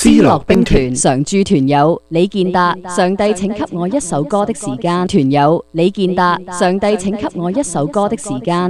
思樂兵團常駐團友李健達，上帝請給我一首歌的時間。團友李健達，上帝請給我一首歌的時間。